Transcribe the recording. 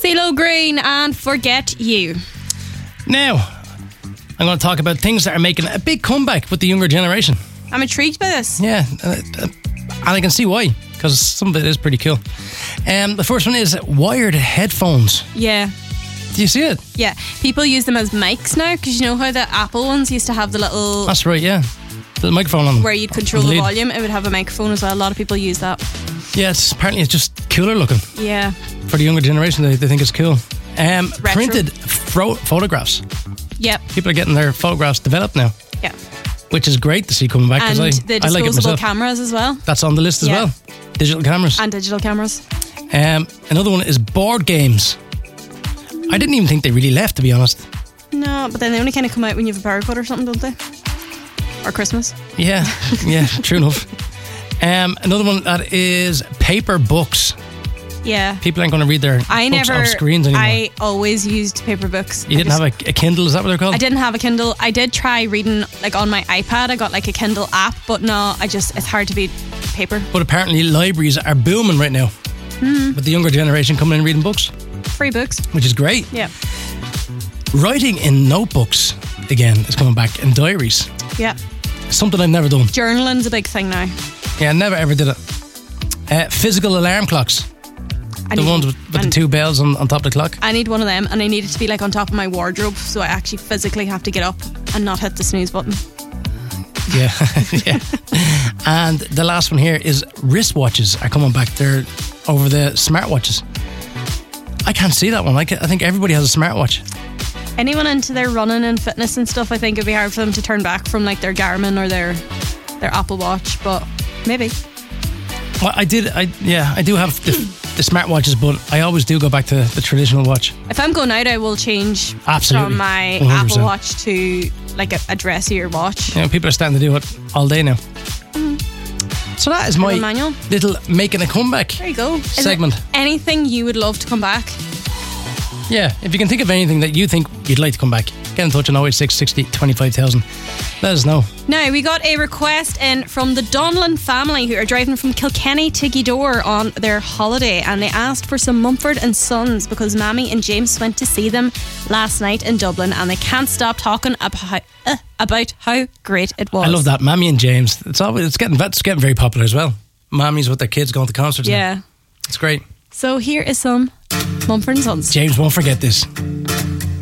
CeeLo Green and Forget You. Now, I'm going to talk about things that are making a big comeback with the younger generation. I'm intrigued by this. Yeah, and I can see why, because some of it is pretty cool. The first one is wired headphones. Yeah. Do you see it? Yeah. People use them as mics now, because you know how the Apple ones used to have the little... That's right, yeah. The microphone on them. Where you'd control the volume, it would have a microphone as well. A lot of people use that. Yeah, apparently it's just cooler looking. Yeah. For the younger generation, they think it's cool. Printed photographs. Yep. People are getting their photographs developed now. Yeah. Which is great to see coming back. And the I like it disposable myself. cameras as well. That's on the list as well. Digital cameras. And digital cameras. Another one is board games. I didn't even think they really left, to be honest. No, but then they only kind of come out when you have a power cut or something, don't they? Or Christmas. Yeah, true enough. Another one that is paper books. Yeah. People aren't going to read their books off screens anymore. I always used paper books. You didn't have a Kindle, is that what they're called? I didn't have a Kindle. I did try reading like on my iPad. I got like a Kindle app, but no, it's hard to beat paper. But apparently libraries are booming right now. With the younger generation coming in and reading books. Free books. Which is great. Yeah. Writing in notebooks, again, is coming back, in diaries. Yeah. Something I've never done. Journaling's a big thing now. Yeah, I never ever did it. Physical alarm clocks. The ones with the two bells on top of the clock. I need one of them, and I need it to be like on top of my wardrobe, so I actually physically have to get up and not hit the snooze button. Yeah, yeah. And the last one here is wristwatches are coming back. They're over the smartwatches. I can't see that one. I think everybody has a smartwatch. Anyone into their running and fitness and stuff, I think it'd be hard for them to turn back from like their Garmin or their Apple Watch, but maybe. Well, I do have the smartwatches, but I always do go back to the traditional watch. If I'm going out, I will change Absolutely. from my 100%. Apple Watch to like a dressier watch. You know, people are starting to do it all day now. So that is my little making a comeback there you go. segment. Is there anything you would love to come back? Yeah, if you can think of anything that you think you'd like to come back, get in touch on 086 60 25,000. Let us know. Now, we got a request in from the Donlan family who are driving from Kilkenny to Gweedore on their holiday, and they asked for some Mumford and Sons because Mammy and James went to see them last night in Dublin, and they can't stop talking about how great it was. I love that. Mammy and James. It's getting very popular as well. Mammies with their kids going to concerts. Yeah. Now. It's great. So here is some Mumford and Sons. James won't forget this.